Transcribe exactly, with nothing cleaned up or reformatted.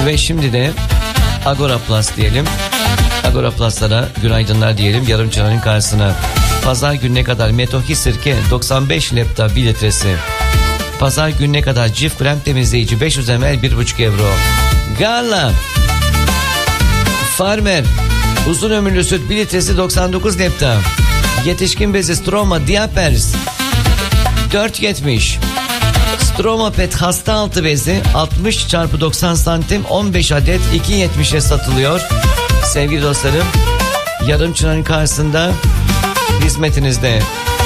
Ve şimdi de Agora Plus diyelim. Agora Plus'lara günaydınlar diyelim. Yarım çınarın karşısına. Pazar gününe kadar Metohi sirke doksan beş lepta bir litresi. Pazar gününe kadar Cif krem temizleyici beş yüz mililitre bir buçuk euro. Gala Farmer uzun ömürlü süt bir litresi doksan dokuz lepta. Yetişkin bezi Stroma Diapers dört yetmiş. Stroma Pet hasta altı bezi altmış çarpı doksan santim on beş adet iki yetmişe satılıyor. Sevgili dostlarım, yarım çınarın karşısında hizmetinizde.